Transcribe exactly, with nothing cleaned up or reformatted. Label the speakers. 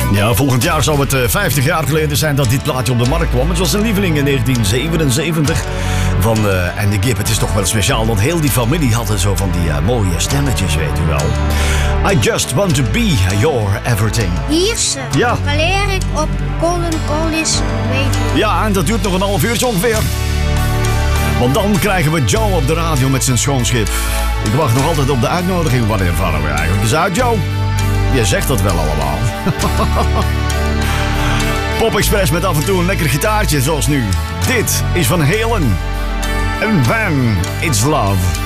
Speaker 1: Ja, volgend jaar zou het uh, vijftig jaar geleden zijn dat dit plaatje op de markt kwam. Het was een lieveling in negentien zevenenzeventig van uh, Andy Gibb. Het is toch wel speciaal, want heel die familie hadden zo van die uh, mooie stemmetjes, weet u wel. I just want to be your everything.
Speaker 2: Hier ze.
Speaker 1: Ja.
Speaker 2: Leer ik op Golden Oldies Radio.
Speaker 1: Ja, en dat duurt nog een half uurtje ongeveer. Want dan krijgen we Joe op de radio met zijn schoonschip. Ik wacht nog altijd op de uitnodiging. Wanneer varen we eigenlijk eens uit, Joe? Je zegt dat wel allemaal. Pop Express met af en toe een lekker gitaartje, zoals nu. Dit is Van Halen. En When It's Love.